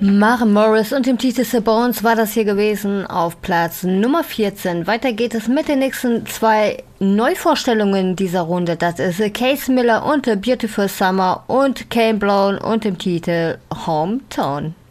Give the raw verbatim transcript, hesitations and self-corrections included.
Maren Morris und dem Titel The Bones war das hier gewesen auf Platz Nummer vierzehn. Weiter geht es mit den nächsten zwei Neuvorstellungen dieser Runde. Das ist Case Miller und The Beautiful Summer und Kane Blown und dem Titel Hometown.